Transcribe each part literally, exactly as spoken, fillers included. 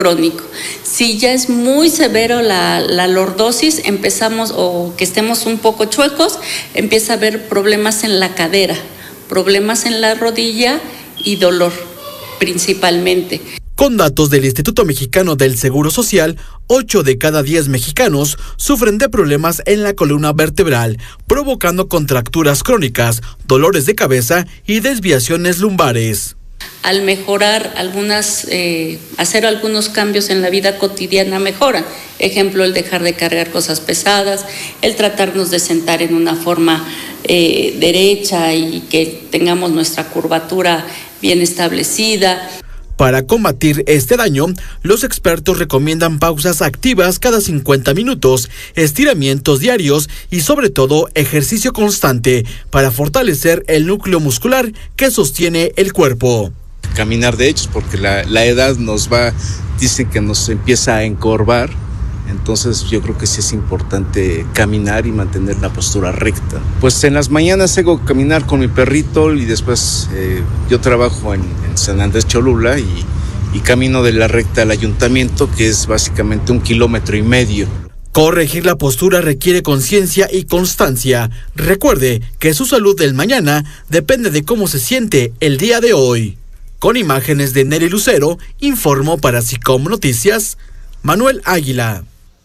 crónico. Si ya es muy severo la, la lordosis, empezamos, o que estemos un poco chuecos, empieza a haber problemas en la cadera, problemas en la rodilla y dolor principalmente. Con datos del Instituto Mexicano del Seguro Social, ocho de cada diez mexicanos sufren de problemas en la columna vertebral, provocando contracturas crónicas, dolores de cabeza y desviaciones lumbares. Al mejorar algunas, eh, hacer algunos cambios en la vida cotidiana mejoran. Ejemplo, el dejar de cargar cosas pesadas, el tratarnos de sentar en una forma eh, derecha y que tengamos nuestra curvatura bien establecida. Para combatir este daño, los expertos recomiendan pausas activas cada cincuenta minutos, estiramientos diarios y sobre todo ejercicio constante para fortalecer el núcleo muscular que sostiene el cuerpo. Caminar de hechos, porque la, la edad nos va, dicen que nos empieza a encorvar, entonces yo creo que sí es importante caminar y mantener la postura recta. Pues en las mañanas hago caminar con mi perrito y después eh, yo trabajo en, en San Andrés Cholula y, y camino de la recta al ayuntamiento, que es básicamente un kilómetro y medio. Corregir la postura requiere conciencia y constancia. Recuerde que su salud del mañana depende de cómo se siente el día de hoy. Con imágenes de Neri Lucero, informó para SICOM Noticias, Manuel Águila.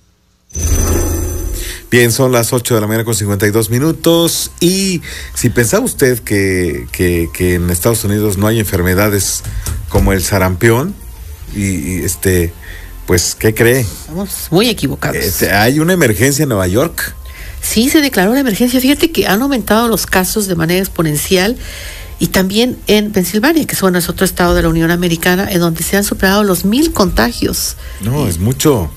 Bien, son las ocho de la mañana con cincuenta y dos minutos y si pensaba usted que, que, que en Estados Unidos no hay enfermedades como el sarampión y, y este, pues, ¿qué cree? Estamos muy equivocados. Este, hay una emergencia en Nueva York. Sí, se declaró la emergencia. Fíjate que han aumentado los casos de manera exponencial y también en Pensilvania, que bueno, es otro estado de la Unión Americana, en donde se han superado los mil contagios. No, es mucho.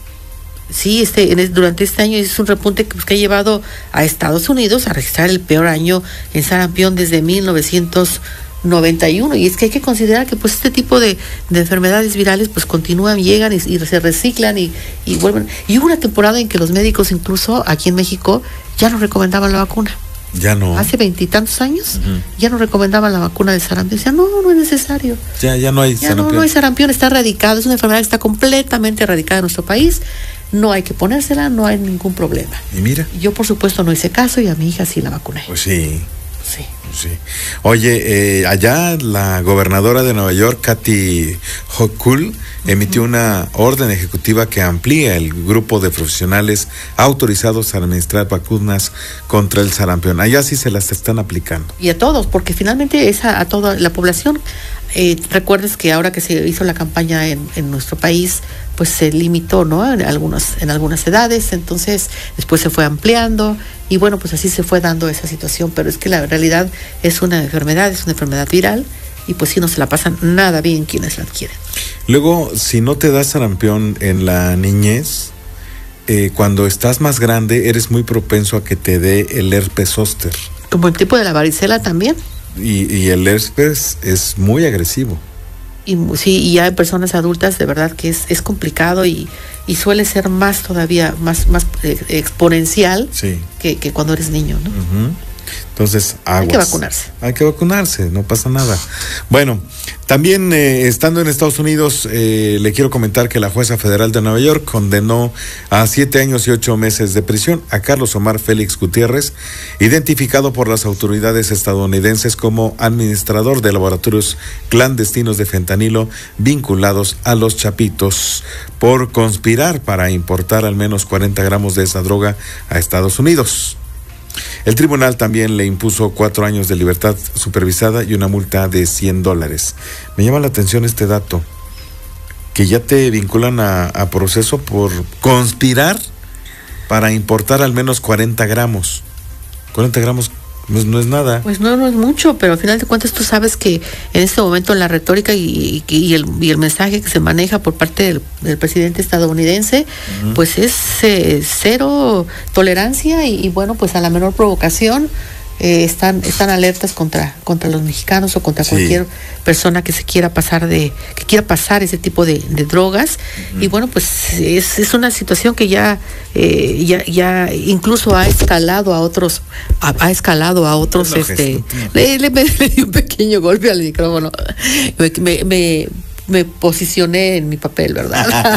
Sí, este, en, durante este año es un repunte que, pues, que ha llevado a Estados Unidos a registrar el peor año en sarampión desde mil novecientos noventa y uno. Y es que hay que considerar que pues este tipo de, de enfermedades virales pues continúan, llegan y, y se reciclan y, y vuelven. Y hubo una temporada en que los médicos, incluso aquí en México, ya no recomendaban la vacuna. Ya no. Hace veintitantos años, uh-huh. ya no recomendaban la vacuna de sarampión. Decían, no, no es necesario. Ya, ya no hay ya sarampión. No, no hay sarampión, está erradicado. Es una enfermedad que está completamente erradicada en nuestro país. No hay que ponérsela, no hay ningún problema. Y mira. Yo, por supuesto, no hice caso y a mi hija sí la vacuné. Pues sí. Sí. Sí. Oye, eh, allá la gobernadora de Nueva York, Kathy Hochul, emitió uh-huh. una orden ejecutiva que amplía el grupo de profesionales autorizados a administrar vacunas contra el sarampión. Allá sí se las están aplicando. Y a todos, porque finalmente es a, a toda la población. Eh, recuerdes que ahora que se hizo la campaña en, en nuestro país, pues se limitó, ¿no? En algunas, en algunas edades, entonces después se fue ampliando y bueno, pues así se fue dando esa situación, pero es que la realidad es una enfermedad, es una enfermedad viral y pues sí no se la pasan nada bien quienes la adquieren. Luego, si no te da sarampión en la niñez, eh, cuando estás más grande eres muy propenso a que te dé el herpes zóster. Como el tipo de la varicela también. Y, y el herpes es muy agresivo. Y sí, y hay personas adultas de verdad que es, es complicado y, y suele ser más todavía, más, más eh, exponencial sí. que, que cuando eres niño, ¿no? Uh-huh. Entonces, aguas. Hay que vacunarse. Hay que vacunarse, no pasa nada. Bueno, también eh, estando en Estados Unidos, eh, le quiero comentar que la jueza federal de Nueva York condenó a siete años y ocho meses de prisión a Carlos Omar Félix Gutiérrez, identificado por las autoridades estadounidenses como administrador de laboratorios clandestinos de fentanilo vinculados a los Chapitos, por conspirar para importar al menos cuarenta gramos de esa droga a Estados Unidos. El tribunal también le impuso cuatro años de libertad supervisada y una multa de cien dólares. Me llama la atención este dato, que ya te vinculan a, a proceso por conspirar para importar al menos cuarenta gramos. cuarenta gramos no, no es nada. Pues no, no es mucho, pero al final de cuentas tú sabes que en este momento la retórica y, y, y, el, y el mensaje que se maneja por parte del, del presidente estadounidense, uh-huh. pues es eh, cero tolerancia y, y bueno, pues a la menor provocación eh, están, están alertas contra, contra los mexicanos o contra sí. cualquier persona que se quiera pasar de, que quiera pasar ese tipo de, de drogas. Uh-huh. Y bueno, pues es, es una situación que ya, eh, ya, ya incluso ha escalado a otros, ha, ha escalado a otros, no, este, le, le, le di un pequeño golpe al micrófono. Me, me, me, me posicioné en mi papel, ¿verdad?